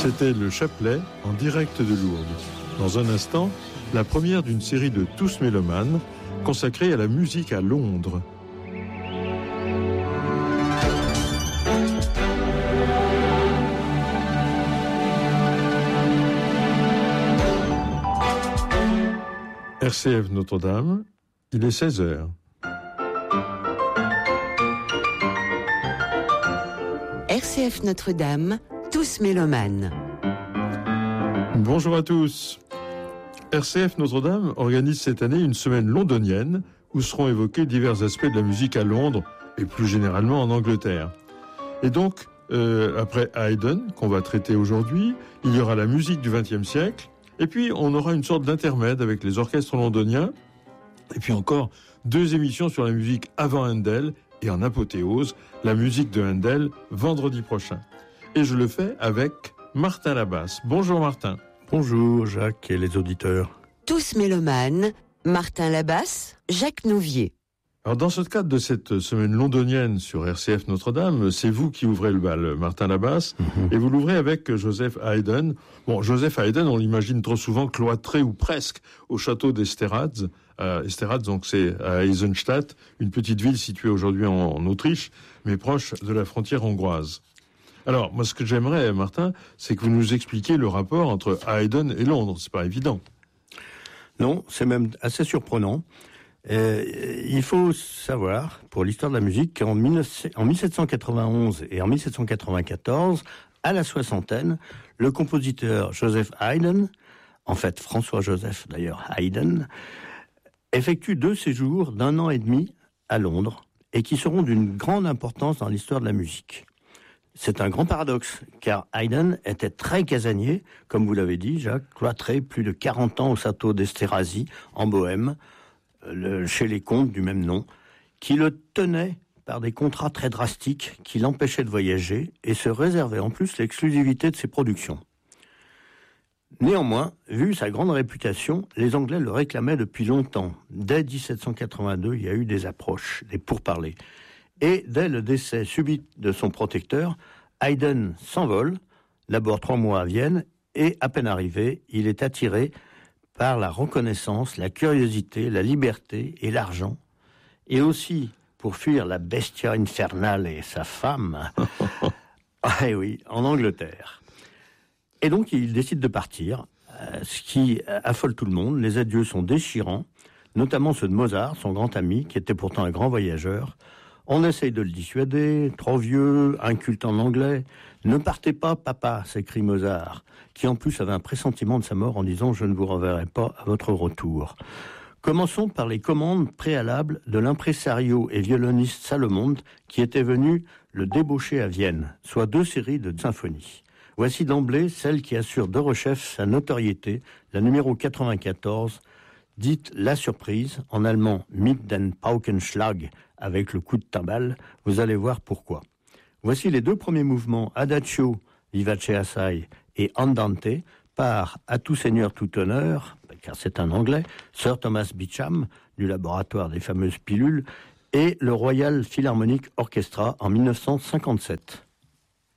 C'était le chapelet en direct de Lourdes. Dans un instant, la première d'une série de Tous mélomanes consacrée à la musique à Londres. RCF Notre-Dame, il est 16h. RCF Notre-Dame, Tous mélomanes. Bonjour à tous. RCF Notre-Dame organise cette année une semaine londonienne où seront évoqués divers aspects de la musique à Londres et plus généralement en Angleterre. Et donc, après Haydn, qu'on va traiter aujourd'hui, il y aura la musique du XXe siècle, et puis on aura une sorte d'intermède avec les orchestres londoniens, et puis encore 2 émissions sur la musique avant Handel, et en apothéose, la musique de Handel vendredi prochain. Et je le fais avec Martin Labasse. Bonjour Martin. Bonjour Jacques et les auditeurs. Tous mélomanes, Martin Labasse, Jacques Nouvier. Alors dans ce cadre de cette semaine londonienne sur RCF Notre-Dame, c'est vous qui ouvrez le bal, Martin Labasse, et vous l'ouvrez avec Joseph Haydn. Bon, Joseph Haydn, on l'imagine trop souvent cloîtré ou presque au château d'Esterházy. Esterházy, donc c'est à Eisenstadt, une petite ville située aujourd'hui en Autriche, mais proche de la frontière hongroise. Alors, moi, ce que j'aimerais, Martin, c'est que vous nous expliquiez le rapport entre Haydn et Londres. C'est pas évident. Non, c'est même assez surprenant. Il faut savoir, pour l'histoire de la musique, qu'en 1791 et en 1794, à la soixantaine, le compositeur Joseph Haydn, en fait François-Joseph d'ailleurs Haydn, effectue 2 séjours d'1 an et demi à Londres et qui seront d'une grande importance dans l'histoire de la musique. C'est un grand paradoxe, car Haydn était très casanier, comme vous l'avez dit, Jacques, cloîtré plus de 40 ans au château d'Esterházy, en Bohême, chez les comtes du même nom, qui le tenaient par des contrats très drastiques qui l'empêchaient de voyager et se réservaient en plus l'exclusivité de ses productions. Néanmoins, vu sa grande réputation, les Anglais le réclamaient depuis longtemps. Dès 1782, il y a eu des approches, des pourparlers. Et dès le décès subit de son protecteur, Haydn s'envole, d'abord 3 mois à Vienne, et à peine arrivé, il est attiré par la reconnaissance, la curiosité, la liberté et l'argent, et aussi pour fuir la bestia infernale et sa femme, en Angleterre. Et donc il décide de partir, ce qui affole tout le monde. Les adieux sont déchirants, notamment ceux de Mozart, son grand ami, qui était pourtant un grand voyageur. On essaye de le dissuader, trop vieux, inculte en anglais. « Ne partez pas, papa », s'écrie Mozart, qui en plus avait un pressentiment de sa mort en disant « Je ne vous reverrai pas à votre retour ». Commençons par les commandes préalables de l'impresario et violoniste Salomon, qui était venu le débaucher à Vienne, soit 2 séries de symphonies. Voici d'emblée celle qui assure de rechef sa notoriété, la numéro 94, dite La Surprise, en allemand Mit den Paukenschlag, avec le coup de timbale. Vous allez voir pourquoi. Voici les 2 premiers mouvements, Adagio, Vivace assai, et Andante, par À tout seigneur, tout honneur, car c'est un anglais, Sir Thomas Beecham, du laboratoire des fameuses pilules, et le Royal Philharmonic Orchestra en 1957.